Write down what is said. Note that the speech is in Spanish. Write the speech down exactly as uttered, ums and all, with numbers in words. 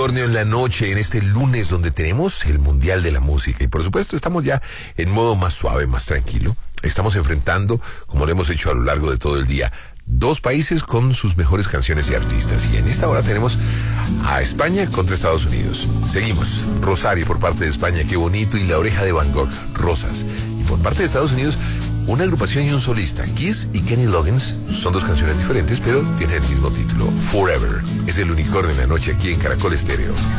Unicornio en la noche, en este lunes donde tenemos el Mundial de la Música. Y por supuesto estamos ya en modo más suave, más tranquilo. Estamos enfrentando, como lo hemos hecho a lo largo de todo el día, dos países con sus mejores canciones y artistas. Y en esta hora tenemos a España contra Estados Unidos. Seguimos. Rosario por parte de España, qué bonito. Y La Oreja de Van Gogh, Rosas. Y por parte de Estados Unidos, una agrupación y un solista. Kiss y Kenny Loggins son dos canciones diferentes, pero tienen el mismo título. Forever. Es el Unicornio en la noche aquí en Caracol Estéreo.